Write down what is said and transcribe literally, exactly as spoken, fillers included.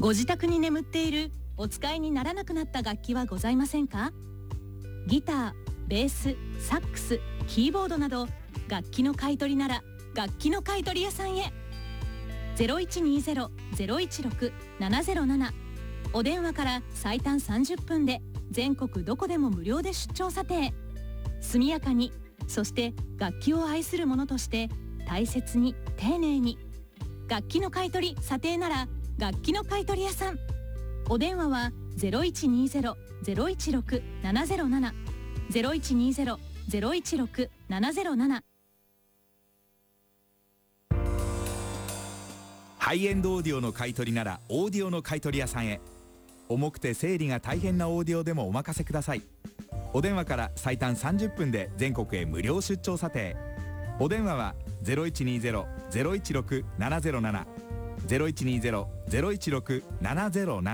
ご自宅に眠っているお使いにならなくなった楽器はございませんか？ギター、ベース、サックス、キーボードなど楽器の買い取りなら楽器の買い取り屋さんへ。 ゼロいちにゼロ ゼロいちろく ななゼロなな お電話から最短さんじゅっぷんで全国どこでも無料で出張査定。速やかに、そして楽器を愛する者として大切に丁寧に。楽器の買い取り査定なら楽器の買い取り屋さん。お電話は ゼロいちにゼロ ゼロいちろく ななゼロなな ゼロいちにゼロ ゼロいちろく ななゼロなな。 ハイエンドオーディオの買い取りならオーディオの買い取り屋さんへ。重くて整理が大変なオーディオでもお任せください。お電話から最短さんじゅっぷんで全国へ無料出張査定。お電話は ゼロいちにゼロ ゼロいちろく ななゼロなな ゼロいちにゼロ ゼロいちろく ななゼロなな